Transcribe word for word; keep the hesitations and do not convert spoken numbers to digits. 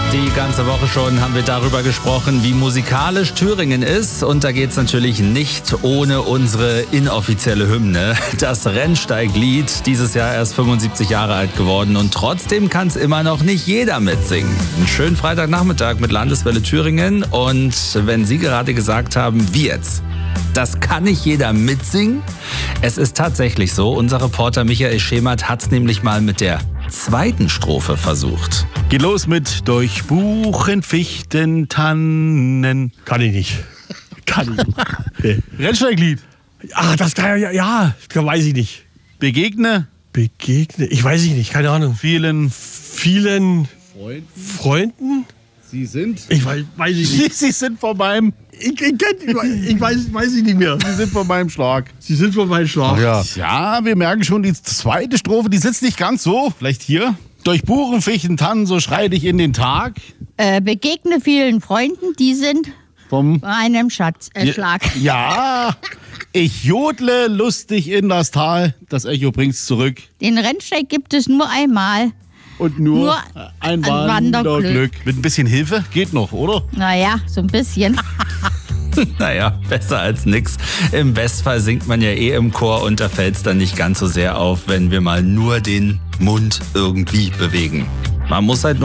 Die ganze Woche schon haben wir darüber gesprochen, wie musikalisch Thüringen ist. Und da geht es natürlich nicht ohne unsere inoffizielle Hymne. Das Rennsteiglied, dieses Jahr erst fünfundsiebzig Jahre alt geworden. Und trotzdem kann es immer noch nicht jeder mitsingen. Einen schönen Freitagnachmittag mit Landeswelle Thüringen. Und wenn Sie gerade gesagt haben, wie jetzt? Das kann nicht jeder mitsingen. Es ist tatsächlich so. Unser Reporter Michael Schemert hat es nämlich mal mit der zweiten Strophe versucht. Geht los mit durch Buchen, Fichten, Tannen. Kann ich nicht. Kann ich nicht. Nee. Rennsteiglied. Ah, das kann ja, ja, das weiß ich nicht. Begegne Begegne, ich weiß ich nicht, keine Ahnung. vielen Vielen Freunden. Freunden? Sie sind. Ich weiß, weiß ich Sie, nicht. Sie sind vor meinem, Ich, ich, kenn- ich weiß, weiß ich nicht mehr. Sie sind vor meinem Schlag. Sie sind von meinem Schlag. Ja. ja, wir merken schon, die zweite Strophe, die sitzt nicht ganz so. Vielleicht hier. Durch Buchen, Fichten, Tannen, so schrei dich in den Tag. Äh, begegne vielen Freunden, die sind Vom bei einem Schatz, äh, Schlag. Ja, ich jodle lustig in das Tal. Das Echo bringt's zurück. Den Rennsteig gibt es nur einmal. Und nur, Nur ein ein Wanderglück. Wanderglück. Mit ein bisschen Hilfe geht noch, oder? Naja, so ein bisschen. Naja, besser als nix. Im Bestfall singt man ja eh im Chor und da fällt es dann nicht ganz so sehr auf, wenn wir mal nur den Mund irgendwie bewegen. Man muss halt nur